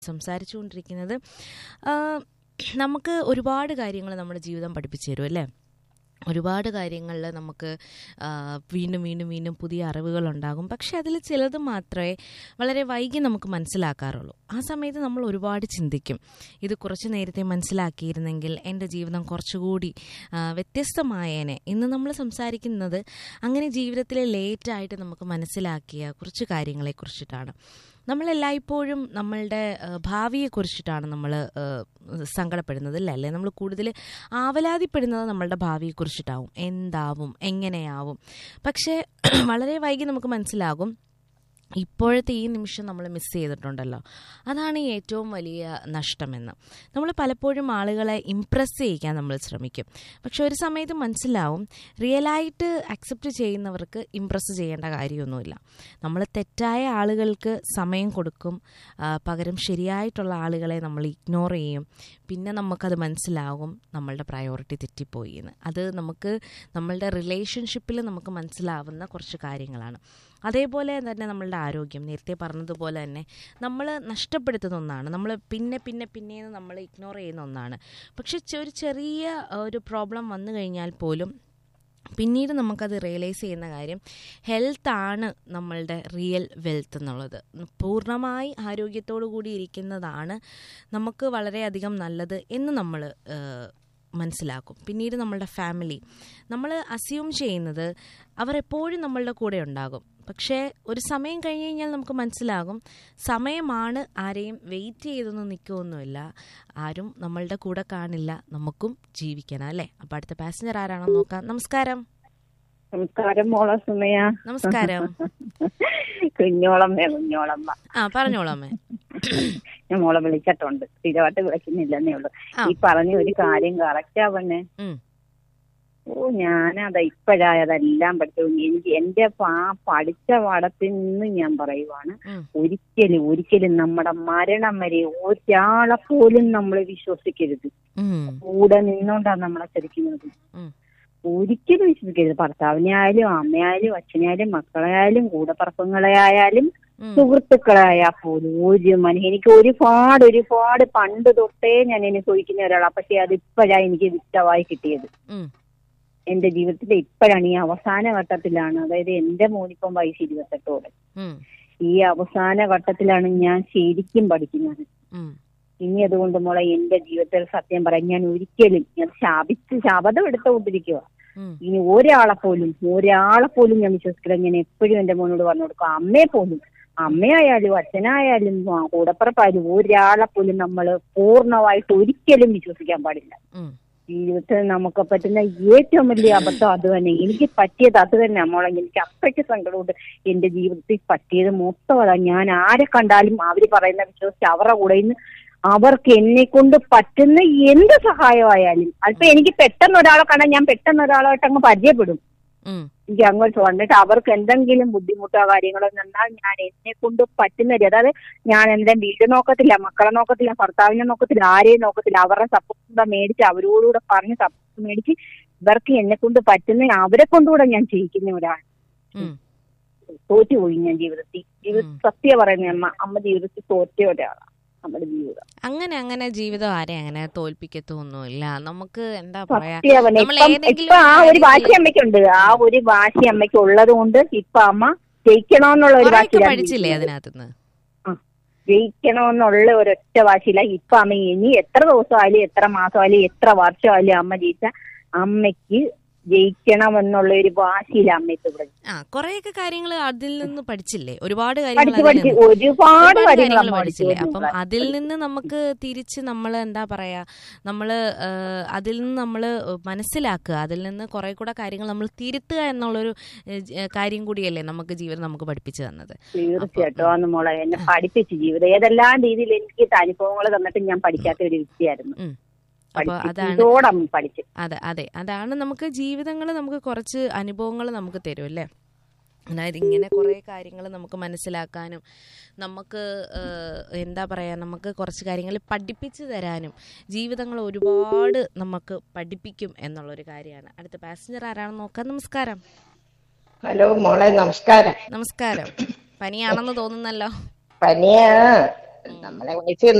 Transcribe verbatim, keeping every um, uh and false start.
സംസാരിച്ചുകൊണ്ടിരിക്കുന്നത്. നമുക്ക് ഒരുപാട് കാര്യങ്ങൾ നമ്മുടെ ജീവിതം പഠിപ്പിച്ചു തരും അല്ലേ. ഒരുപാട് കാര്യങ്ങളിൽ നമുക്ക് വീണ്ടും വീണ്ടും വീണ്ടും പുതിയ അറിവുകളുണ്ടാകും. പക്ഷെ അതിൽ ചിലത് മാത്രമേ വളരെ വൈകി നമുക്ക് മനസ്സിലാക്കാറുള്ളൂ. ആ സമയത്ത് നമ്മൾ ഒരുപാട് ചിന്തിക്കും, ഇത് കുറച്ച് നേരത്തെ മനസ്സിലാക്കിയിരുന്നെങ്കിൽ എൻ്റെ ജീവിതം കുറച്ചുകൂടി വ്യത്യസ്തമായേനെ. ഇന്ന് നമ്മൾ സംസാരിക്കുന്നത് അങ്ങനെ ജീവിതത്തിലെ ലേറ്റായിട്ട് നമുക്ക് മനസ്സിലാക്കിയ കുറച്ച് കാര്യങ്ങളെക്കുറിച്ചിട്ടാണ്. നമ്മളെല്ലായ്പ്പോഴും നമ്മളുടെ ഭാവിയെക്കുറിച്ചിട്ടാണ് നമ്മൾ സങ്കടപ്പെടുന്നത് അല്ലേ അല്ലേ നമ്മൾ കൂടുതൽ ആവലാതിപ്പെടുന്നത് നമ്മളുടെ ഭാവിയെക്കുറിച്ചിട്ടാവും. എന്താവും, എങ്ങനെയാവും. പക്ഷേ വളരെ വൈകി നമുക്ക് മനസ്സിലാകും ഇപ്പോഴത്തെ ഈ നിമിഷം നമ്മൾ മിസ് ചെയ്തിട്ടുണ്ടല്ലോ, അതാണ് ഏറ്റവും വലിയ നഷ്ടമെന്ന്. നമ്മൾ പലപ്പോഴും ആളുകളെ ഇംപ്രസ് ചെയ്യിക്കാൻ നമ്മൾ ശ്രമിക്കും. പക്ഷെ ഒരു സമയത്ത് മനസ്സിലാവും, റിയലായിട്ട് അക്സെപ്റ്റ് ചെയ്യുന്നവർക്ക് ഇംപ്രസ് ചെയ്യേണ്ട കാര്യമൊന്നുമില്ല. നമ്മൾ തെറ്റായ ആളുകൾക്ക് സമയം കൊടുക്കും, പകരം ശരിയായിട്ടുള്ള ആളുകളെ നമ്മൾ ഇഗ്നോർ ചെയ്യും. പിന്നെ നമുക്കത് മനസ്സിലാകും നമ്മളുടെ പ്രയോറിറ്റി തെറ്റിപ്പോയി എന്ന്. അത് നമുക്ക് നമ്മളുടെ റിലേഷൻഷിപ്പിൽ നമുക്ക് മനസ്സിലാവുന്ന കുറച്ച് കാര്യങ്ങളാണ്. അതേപോലെ തന്നെ നമ്മളുടെ ആരോഗ്യം, നേരത്തെ പറഞ്ഞതുപോലെ തന്നെ നമ്മൾ നഷ്ടപ്പെടുത്തുന്ന ഒന്നാണ്. നമ്മൾ പിന്നെ പിന്നെ പിന്നെയെന്ന് നമ്മൾ ഇഗ്നോർ ചെയ്യുന്ന ഒന്നാണ്. പക്ഷെ ഒരു ചെറിയ ഒരു പ്രോബ്ലം വന്നു കഴിഞ്ഞാൽ പോലും പിന്നീട് നമുക്കത് റിയലൈസ് ചെയ്യുന്ന കാര്യം, ഹെൽത്താണ് നമ്മളുടെ റിയൽ വെൽത്ത് എന്നുള്ളത്. പൂർണ്ണമായി ആരോഗ്യത്തോടു കൂടി ഇരിക്കുന്നതാണ് നമുക്ക് വളരെയധികം നല്ലത് എന്ന് നമ്മൾ മനസ്സിലാക്കും. പിന്നീട് നമ്മളുടെ ഫാമിലി, നമ്മൾ അസ്യൂം ചെയ്യുന്നത് അവർ എപ്പോഴും നമ്മളുടെ കൂടെ ഉണ്ടാകും. പക്ഷേ ഒരു സമയം കഴിഞ്ഞ് കഴിഞ്ഞാൽ നമുക്ക് മനസ്സിലാകും, സമയമാണ്, ആരെയും വെയിറ്റ് ചെയ്തൊന്നും നിൽക്കുമൊന്നുമില്ല, ആരും നമ്മളുടെ കൂടെ കാണില്ല, നമുക്കും ജീവിക്കണം അല്ലേ. അപ്പം അടുത്ത പാസഞ്ചർ ആരാണെന്ന് നോക്കാം. നമസ്കാരം. നമസ്കാരം മോളെ സുമയ. നമസ്കാരം. കുഞ്ഞോളമ്മേ കുഞ്ഞോളമ്മ. ആ പറഞ്ഞോളമ്മേ. ഞാൻ മോളെ വിളിച്ചിട്ടുണ്ട്, സ്ഥിരമായിട്ട് വിളിക്കുന്നില്ലെന്നേ ഉള്ളു. ഈ പറഞ്ഞ ഒരു കാര്യം കറക്റ്റാ പെണ്ണെ. ഓ ഞാനതാ ഇപ്പോഴായതെല്ലാം പഠിച്ചു. എനിക്ക് എന്റെ ആ പഠിച്ച പാഠത്തിൽ നിന്ന് ഞാൻ പറയുവാണ്, ഒരിക്കലും ഒരിക്കലും നമ്മുടെ മരണം വരെ ഒരാളെ പോലും നമ്മൾ വിശ്വസിക്കരുത്. കൂടെ നിന്നോണ്ടാണ് നമ്മളെ ചതിക്കുന്നത്. ഒരിക്കലും വിശ്വസിക്കരുത്. ഭർത്താവിനെ ആയാലും അമ്മയായാലും അച്ഛനായാലും മക്കളെയായാലും കൂടപ്പറപ്പുങ്ങളെ ആയാലും സുഹൃത്തുക്കളായാൽ പോലും ഒരു മനുഷ്യ. എനിക്ക് ഒരുപാട് ഒരുപാട് പണ്ട് തൊട്ടേ ഞാൻ അനുഭവിക്കുന്ന ഒരാളാണ്. പക്ഷെ അതിപ്പോഴാണ് എനിക്ക് വ്യക്തമായി കിട്ടിയത്. എന്റെ ജീവിതത്തിൽ ഇപ്പോഴാണ്, ഈ അവസാന ഘട്ടത്തിലാണ്. അതായത് എന്റെ മോനിപ്പം വയസ്സ് ഇരുപത്തെട്ടോടെ, ഈ അവസാന ഘട്ടത്തിലാണ് ഞാൻ ശരിക്കും പഠിക്കുന്നത്. ഇനി അതുകൊണ്ട് മോളെ എന്റെ ജീവിതത്തിൽ സത്യം പറയാൻ ഞാൻ ഒരിക്കലും ഞാൻ ശാപിച്ച് ശപഥം എടുത്തുകൊണ്ടിരിക്കുക. ഇനി ഒരാളെ പോലും ഒരാളെ പോലും ഞാൻ വിശ്വസിക്കില്ല. ഞാൻ എപ്പോഴും എന്റെ മോനോട് പറഞ്ഞു കൊടുക്കും, അമ്മയെ പോലും, അമ്മയായാലും അച്ഛനായാലും കൂടപ്പുറപ്പായാലും ഒരാളെ പോലും നമ്മൾ പൂർണ്ണമായിട്ട് ഒരിക്കലും വിശ്വസിക്കാൻ പാടില്ല. ജീവിതത്തിൽ നമുക്ക് പറ്റുന്ന ഏറ്റവും വലിയ അബദ്ധം അത് തന്നെ. എനിക്ക് പറ്റിയത് അത് തന്നെ മോളെ. എനിക്ക് അത്രയ്ക്ക് സങ്കടമുണ്ട്. എന്റെ ജീവിതത്തിൽ പറ്റിയത് മൊത്തം അതാ. ഞാൻ ആരെ കണ്ടാലും അവര് പറയുന്ന വിശ്വസിച്ച് അവരുടെ കൂടെ നിന്ന് അവർക്ക് എന്നെ കൊണ്ട് പറ്റുന്ന എന്ത് സഹായമായാലും, അല്പം എനിക്ക് പെട്ടെന്ന് ഒരാളെ കണ്ടാൽ ഞാൻ പെട്ടെന്ന് ഒരാളായിട്ട് അങ്ങ് പരിചയപ്പെടും. എനിക്ക് അങ്ങോട്ട് വന്നിട്ട് അവർക്ക് എന്തെങ്കിലും ബുദ്ധിമുട്ടോ കാര്യങ്ങളോ എന്നാൽ ഞാൻ എന്നെ കൊണ്ട് പറ്റുന്ന, അതായത് ഞാൻ എന്റെ വീട് നോക്കത്തില്ല, മക്കളെ നോക്കത്തില്ല, ഭർത്താവിനെ നോക്കത്തില്ല, ആരെയും നോക്കത്തില്ല. അവരുടെ സപ്പോർട്ട് മേടിച്ച് അവരോടുകൂടെ പറഞ്ഞ് സപ്പോർട്ട് മേടിച്ച് ഇവർക്ക് എന്നെ കൊണ്ട് പറ്റുന്ന അവരെ കൊണ്ടുകൂടെ ഞാൻ ചെയ്യിക്കുന്ന ഒരാൾ. തോറ്റുപോയി ഞാൻ ജീവിതത്തിൽ. ജീവിതത്തിൽ സത്യം പറയുന്ന അമ്മ അമ്മ ജീവിതത്തിൽ തോറ്റ ഒരാളാണ് നമ്മുടെ ജീവിതം. അങ്ങനെ അങ്ങനെ ജീവിതം ആരെ അങ്ങനെ തോൽപ്പിക്കത്തൊന്നുമില്ല. നമുക്ക് എന്താ പറയാ, ഇപ്പൊ ആ ഒരു വാശി അമ്മയ്ക്കുണ്ട്. ആ ഒരു വാശി അമ്മയ്ക്ക് ഉള്ളത് കൊണ്ട് ഇപ്പൊ അമ്മ ജയിക്കണമെന്നുള്ള ഒരു വാശി പഠിച്ചില്ലേ അതിനകത്തുനിന്ന്. ജയിക്കണമെന്നുള്ള ഒരൊറ്റ വാശിയില്ല ഇപ്പൊ അമ്മ. ഇനി എത്ര ദിവസമായാലും എത്ര മാസമായാലും എത്ര വർഷമായാലും അമ്മ ജയിച്ച അമ്മയ്ക്ക് ജയിക്കണം എന്നുള്ള ഒരു വാശിയില്ല അമ്മയ്ക്ക് ഇവിടെ. ആ കുറെയൊക്കെ കാര്യങ്ങൾ അതിൽ നിന്ന് പഠിച്ചില്ലേ, ഒരുപാട് ഒരുപാട് കാര്യങ്ങൾ പഠിച്ചില്ലേ. അപ്പം അതിൽ നിന്ന് നമുക്ക് തിരിച്ച് നമ്മൾ എന്താ പറയാ, നമ്മള് അതിൽ നിന്ന് നമ്മൾ മനസ്സിലാക്കുക, അതിൽ നിന്ന് കുറെ കൂടെ കാര്യങ്ങൾ നമ്മൾ തിരുത്തുക എന്നുള്ളൊരു കാര്യം കൂടിയല്ലേ നമുക്ക് ജീവിതം നമുക്ക് പഠിപ്പിച്ചു തന്നത്. തീർച്ചയായിട്ടും ആണ് മോളെ എന്നെ പഠിപ്പിച്ചു ജീവിതം. ഏതെല്ലാം രീതിയിൽ എനിക്ക് അനുഭവങ്ങൾ തന്നിട്ട് ഞാൻ പഠിക്കാത്ത ഒരു വ്യക്തിയായിരുന്നു. അപ്പോൾ അതാണ് അതെ അതെ അതാണ് നമുക്ക് ജീവിതങ്ങൾ നമുക്ക് കുറച്ച് അനുഭവങ്ങൾ നമുക്ക് തരും അല്ലേ. അതായത് ഇങ്ങനെ കുറേ കാര്യങ്ങൾ നമുക്ക് മനസ്സിലാക്കാനും നമുക്ക് എന്താ പറയുക, നമുക്ക് കുറച്ച് കാര്യങ്ങൾ പഠിപ്പിച്ചു തരാനും ജീവിതങ്ങൾ ഒരുപാട് നമുക്ക് പഠിപ്പിക്കും എന്നുള്ളൊരു കാര്യമാണ്. അടുത്ത പാസഞ്ചർ ആരാണെന്ന് നോക്കാം. നമസ്കാരം. ഹലോ മോളെ നമസ്കാരം. നമസ്കാരം. പനിയാണെന്ന് തോന്നുന്നല്ലോ. പനിയാ നമ്മളെ വയസ്സ്